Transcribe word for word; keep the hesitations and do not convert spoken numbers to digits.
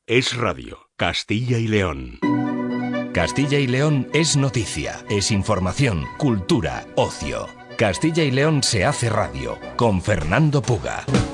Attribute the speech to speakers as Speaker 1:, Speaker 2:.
Speaker 1: Es radio. Castilla y León.
Speaker 2: Castilla y León es noticia, es información, cultura, ocio. Castilla y León se hace radio con Fernando Puga.